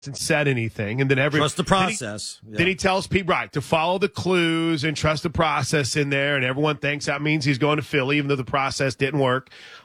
hasn't said anything, and then trust the process. Then he tells people to follow the clues and trust the process in there, and everyone thinks that means he's going to Philly, even though the process didn't work.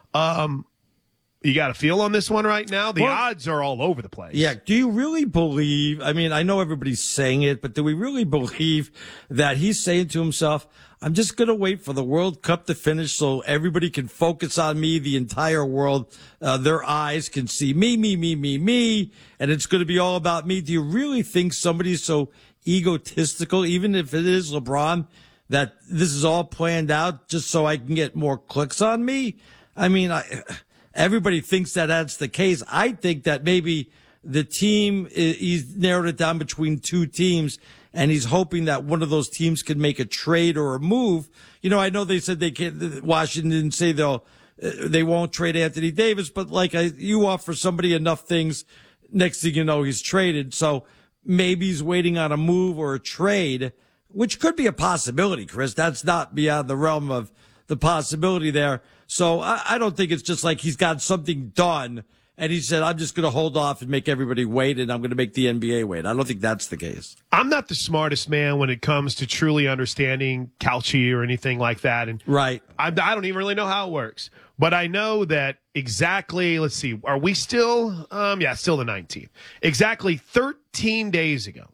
You got a feel on this one right now? The odds are all over the place. Yeah. Do you really believe? I mean, I know everybody's saying it, but do we really believe that he's saying to himself, I'm just going to wait for the World Cup to finish so everybody can focus on me, the entire world, their eyes can see me, and it's going to be all about me. Do you really think somebody's so egotistical, even if it is LeBron, that this is all planned out just so I can get more clicks on me? I mean, everybody thinks that that's the case. I think that maybe the team, he's narrowed it down between two teams, and he's hoping that one of those teams can make a trade or a move. You know, I know they said they can't, Washington didn't say they won't trade Anthony Davis, but you offer somebody enough things, next thing you know, he's traded. So maybe he's waiting on a move or a trade, which could be a possibility, Chris. That's not beyond the realm of the possibility there. So I don't think it's just like he's got something done and he said, I'm just going to hold off and make everybody wait, and I'm going to make the NBA wait. I don't think that's the case. I'm not the smartest man when it comes to truly understanding Calci or anything like that. And right. I don't even really know how it works. But I know that exactly, let's see, are we still, still the 19th. Exactly 13 days ago,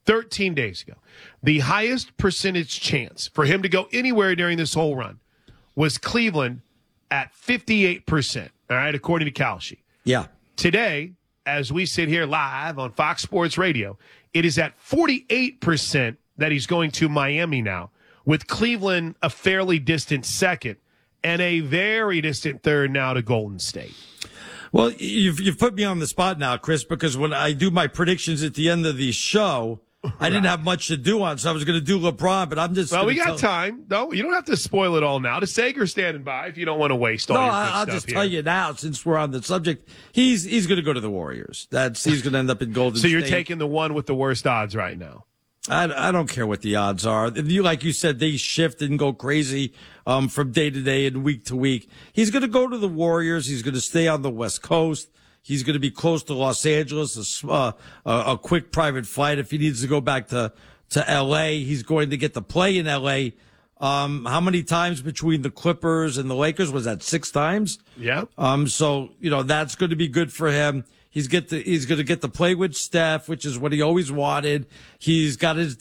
the highest percentage chance for him to go anywhere during this whole run was Cleveland at 58%, all right, according to Calci. Yeah. Today, as we sit here live on Fox Sports Radio, it is at 48% that he's going to Miami now, with Cleveland a fairly distant second and a very distant third now to Golden State. Well, you've put me on the spot now, Chris, because when I do my predictions at the end of the show, I didn't have much to do on, so I was going to do LeBron, but I'm just. Well, we got time. No, you don't have to spoil it all now. The Sager's standing by if you don't want to waste all your good I'll stuff just here. tell you now, since we're on the subject, he's going to go to the Warriors. He's going to end up in Golden State. So you're taking the one with the worst odds right now. I don't care what the odds are. Like you said, they shift and go crazy from day to day and week to week. He's going to go to the Warriors. He's going to stay on the West Coast. He's going to be close to Los Angeles, a quick private flight. If he needs to go back to L.A., he's going to get to play in L.A. How many times between the Clippers and the Lakers? Was that 6 times? Yeah. So, that's going to be good for him. He's going to get to play with Steph, which is what he always wanted. He's got his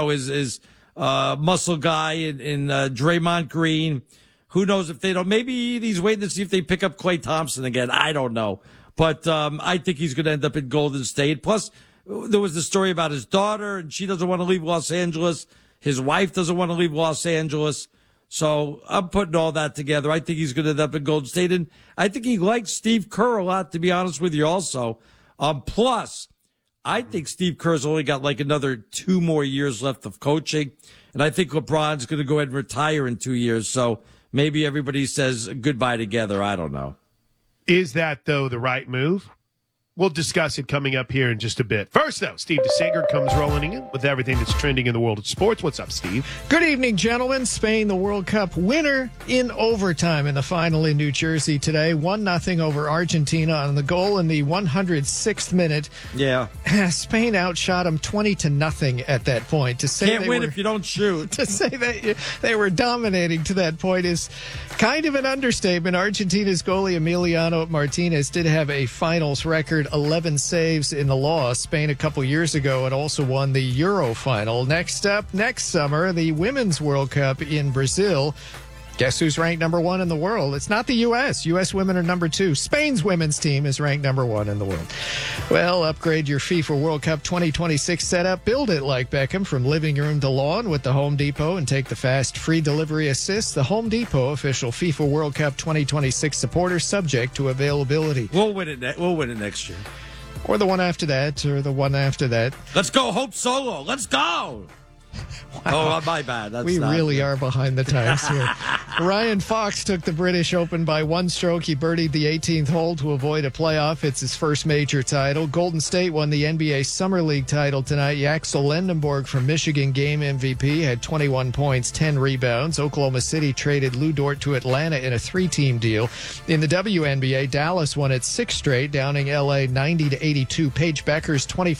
muscle guy in Draymond Green. Who knows if they don't? Maybe he's waiting to see if they pick up Klay Thompson again. I don't know. But I think he's going to end up in Golden State. Plus, there was the story about his daughter, and she doesn't want to leave Los Angeles. His wife doesn't want to leave Los Angeles. So I'm putting all that together. I think he's going to end up in Golden State. And I think he likes Steve Kerr a lot, to be honest with you also. Plus, I think Steve Kerr's only got another 2 more years left of coaching. And I think LeBron's going to go ahead and retire in 2 years. So maybe everybody says goodbye together. I don't know. Is that, though, the right move? We'll discuss it coming up here in just a bit. First, though, Steve DeSager comes rolling in with everything that's trending in the world of sports. What's up, Steve? Good evening, gentlemen. Spain, the World Cup winner in overtime in the final in New Jersey today. 1-0 over Argentina on the goal in the 106th minute. Yeah. Spain outshot them 20-0 at that point. To say Can't win if you don't shoot. To say that they were dominating to that point is kind of an understatement. Argentina's goalie Emiliano Martinez did have a finals record, 11 saves in the loss. Spain a couple years ago had also won the Euro final. Next up, next summer, the Women's World Cup in Brazil. Guess who's ranked number 1 in the world? It's not the U.S. U.S. women are number 2. Spain's women's team is ranked number 1 in the world. Well, upgrade your FIFA World Cup 2026 setup. Build it like Beckham from living room to lawn with the Home Depot and take the fast free delivery assist. The Home Depot official FIFA World Cup 2026 supporter, subject to availability. We'll win it. We'll win it next year. Or the one after that, or the one after that. Let's go, Hope Solo. Let's go. Oh, my bad. That's We not really good. are behind the times here. Ryan Fox took the British Open by one stroke. He birdied the 18th hole to avoid a playoff. It's his first major title. Golden State won the NBA Summer League title tonight. Axel Lendenborg from Michigan, game MVP, had 21 points, 10 rebounds. Oklahoma City traded Lou Dort to Atlanta in a 3-team deal. In the WNBA, Dallas won its 6th straight, downing LA 90-82. Paige Beckers 25